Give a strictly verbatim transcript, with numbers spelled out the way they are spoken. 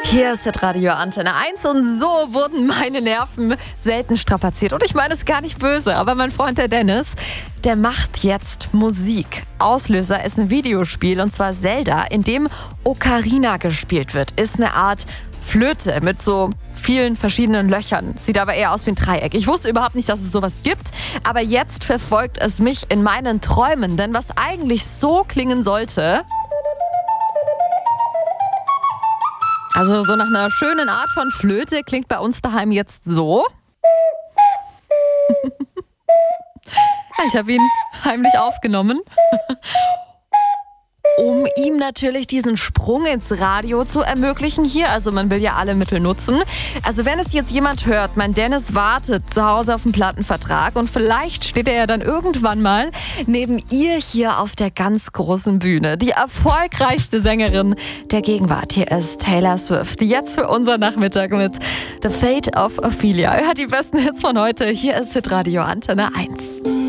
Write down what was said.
Hier ist das Radio Antenne eins und so wurden meine Nerven selten strapaziert. Und ich meine es gar nicht böse, aber mein Freund der Dennis, der macht jetzt Musik. Auslöser ist ein Videospiel und zwar Zelda, in dem Ocarina gespielt wird. Ist eine Art Flöte mit so vielen verschiedenen Löchern. Sieht aber eher aus wie ein Dreieck. Ich wusste überhaupt nicht, dass es sowas gibt, aber jetzt verfolgt es mich in meinen Träumen. Denn was eigentlich so klingen sollte... Also so nach einer schönen Art von Flöte klingt bei uns daheim jetzt so. Ich habe ihn heimlich aufgenommen, um ihm natürlich diesen Sprung ins Radio zu ermöglichen hier. Also man will ja alle Mittel nutzen. Also wenn es jetzt jemand hört, mein Dennis wartet zu Hause auf einen Plattenvertrag und vielleicht steht er ja dann irgendwann mal neben ihr hier auf der ganz großen Bühne. Die erfolgreichste Sängerin der Gegenwart. Hier ist Taylor Swift. Jetzt für unseren Nachmittag mit The Fate of Ophelia. Er hat die besten Hits von heute. Hier ist Hitradio Antenne eins.